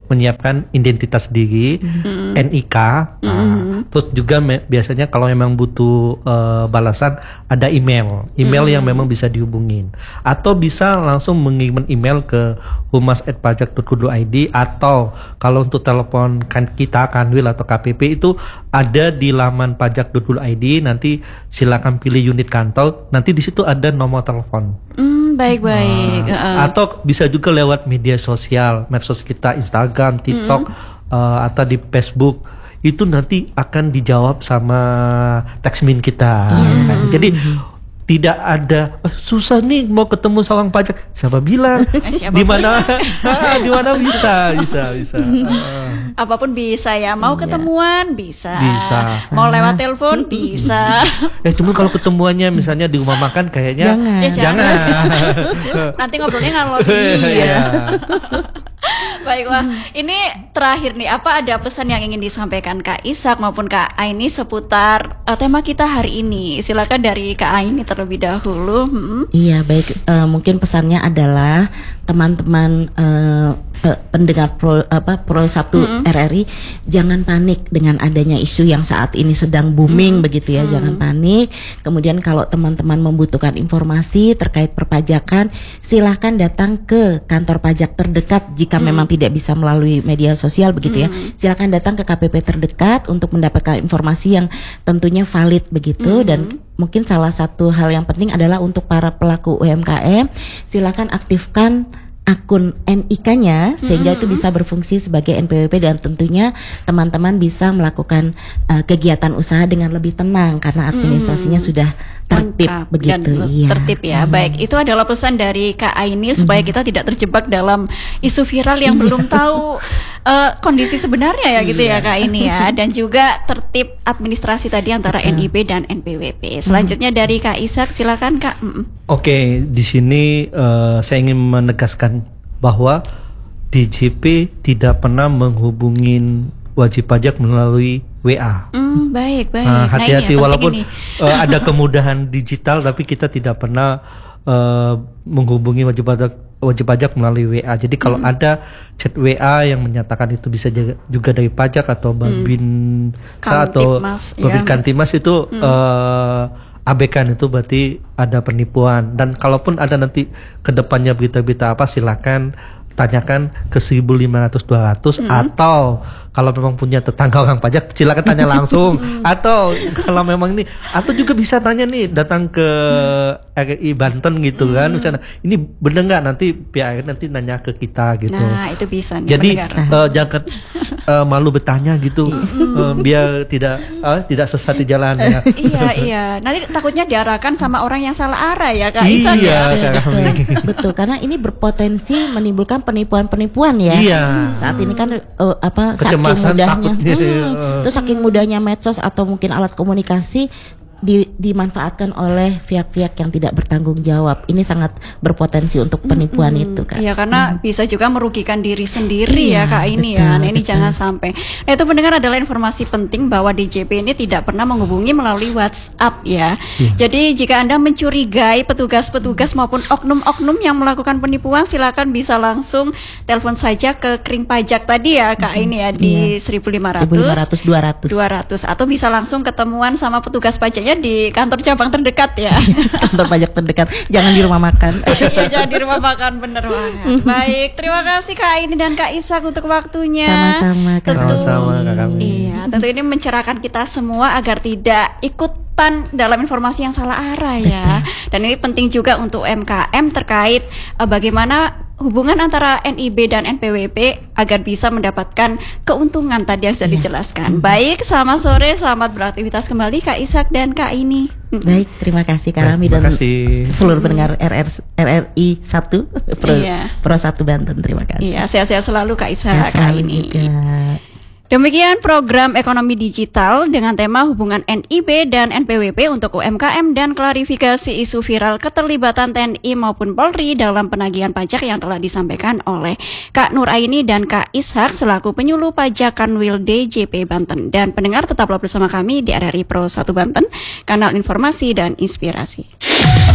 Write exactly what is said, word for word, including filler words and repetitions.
menyiapkan identitas diri, mm-hmm. N I K, mm-hmm. nah, terus juga me- biasanya kalau memang butuh uh, balasan ada email, email mm-hmm. yang memang bisa dihubungin, atau bisa langsung mengirim email ke humas at pajak dot go dot i d, atau kalau untuk telepon kan kita Kanwil atau K P P itu ada di laman pajak dot go dot i d, nanti silakan pilih unit kantor, nanti di situ ada nomor telepon. Mm, baik-baik. Uh, uh. Atau bisa juga lewat media sosial, medsos kita, Instagram, TikTok, mm-hmm. uh, atau di Facebook, itu nanti akan dijawab sama taxmin kita. Yeah. Kan? Jadi tidak ada eh, susah nih mau ketemu seorang pajak. Siapa bilang? Di mana? ah, di mana bisa, bisa, bisa. Uh. Apapun bisa ya. Mau iya. ketemuan bisa. Bisa. Mau lewat telepon bisa. Eh cuma kalau ketemuannya misalnya di rumah makan kayaknya jangan. Ya, jangan. Nanti ngobrolnya ngalor. Iya. Baik, wah. Ini terakhir nih, apa ada pesan yang ingin disampaikan Kak Ishak maupun Kak Aini seputar uh, tema kita hari ini? Silakan dari Kak Aini terlebih dahulu. Hmm. Iya, baik. Uh, mungkin pesannya adalah teman-teman uh, pendengar pro apa Pro satu mm-hmm. R R I, jangan panik dengan adanya isu yang saat ini sedang booming, mm-hmm. begitu ya. Mm-hmm. Jangan panik. Kemudian kalau teman-teman membutuhkan informasi terkait perpajakan, silahkan datang ke kantor pajak terdekat jika mm-hmm. memang tidak bisa melalui media sosial, begitu mm-hmm. ya. Silahkan datang ke K P P terdekat untuk mendapatkan informasi yang tentunya valid, begitu. Mm-hmm. Dan mungkin salah satu hal yang penting adalah untuk para pelaku U M K M, silakan aktifkan akun N I K-nya sehingga mm-hmm. itu bisa berfungsi sebagai N P W P, dan tentunya teman-teman bisa melakukan uh, kegiatan usaha dengan lebih tenang karena administrasinya mm-hmm. sudah tertib, lengkap, begitu ya. Tertib ya. Hmm. Baik, itu adalah pesan dari Kak Aini supaya hmm. kita tidak terjebak dalam isu viral yang belum tahu uh, kondisi sebenarnya ya, gitu ya Kak Aini ya. Dan juga tertib administrasi tadi antara N I B dan N P W P. Selanjutnya dari Kak Ishak, silakan Kak. Mm-mm. Oke, di sini uh, saya ingin menegaskan bahwa D J P tidak pernah menghubungin wajib pajak melalui W A. Mm, baik, baik. Nah, hati-hati, nah, walaupun uh, ada kemudahan digital, tapi kita tidak pernah uh, menghubungi wajib pajak wajib pajak melalui W A. Jadi kalau mm. ada chat W A yang menyatakan itu bisa juga dari pajak atau Babin mm. atau Babin Kantimas itu mm. uh, abaikan, itu berarti ada penipuan. Dan kalaupun ada nanti kedepannya berita-berita apa, silakan tanyakan ke seribu lima ratus dua ratus, mm-hmm. atau kalau memang punya tetangga orang pajak silakan tanya langsung, atau kalau memang ini, atau juga bisa tanya nih, datang ke R R I Banten gitu, mm-hmm. kan misalnya ini bener nggak, nanti pihak nanti nanya ke kita gitu. Nah itu bisa nih, jadi uh, jangan uh, malu bertanya gitu, mm-hmm. uh, biar tidak uh, tidak sesat di jalan ya. Iya iya, nanti takutnya diarahkan sama orang yang salah arah ya Kak Ishak ya. Iya, betul, betul, karena ini berpotensi menimbulkan penipuan-penipuan ya. Iya. Saat ini kan uh, apa kecemasan, saking mudahnya, hmm, terus saking mudahnya medsos atau mungkin alat komunikasi di, dimanfaatkan oleh pihak-pihak yang tidak bertanggung jawab. Ini sangat berpotensi untuk penipuan hmm, itu kan. Iya, karena hmm. bisa juga merugikan diri sendiri iya, ya Kak ini betul, ya. Nah ini betul. Jangan sampai. Nah itu pendengar, adalah informasi penting bahwa D J P ini tidak pernah menghubungi melalui WhatsApp ya. Hmm. Jadi jika Anda mencurigai petugas-petugas maupun oknum-oknum yang melakukan penipuan, silakan bisa langsung telepon saja ke Kring Pajak tadi ya Kak hmm. ini ya, di iya. seribu lima ratus, dua ratus, atau bisa langsung ketemuan sama petugas pajaknya di kantor cabang terdekat ya. Kantor pajak terdekat, jangan di rumah makan. Iya, jangan di rumah makan, bener banget. Baik, terima kasih Kak Aini dan Kak Ishak untuk waktunya. Sama-sama, Kak. Tentu, sama-sama Kak kami. Iya, tentu ini mencerahkan kita semua agar tidak ikutan dalam informasi yang salah arah ya. Dan ini penting juga untuk U M K M terkait uh, bagaimana hubungan antara N I B dan N P W P agar bisa mendapatkan keuntungan tadi yang sudah dijelaskan. Baik, selamat sore, selamat beraktivitas kembali Kak Ishak dan Kak Aini. Baik, terima kasih Kak Rami dan seluruh pendengar R R I satu Pro, iya. Pro satu Banten. Terima kasih. Iya, sehat-sehat selalu Kak Ishak, Kak Aini. Demikian program Ekonomi Digital dengan tema hubungan N I B dan N P W P untuk U M K M dan klarifikasi isu viral keterlibatan T N I maupun Polri dalam penagihan pajak yang telah disampaikan oleh Kak Nur Aini dan Kak Ishak selaku penyuluh pajak Kanwil D J P Banten. Dan pendengar tetaplah bersama kami di R R I Pro satu Banten, kanal informasi dan inspirasi.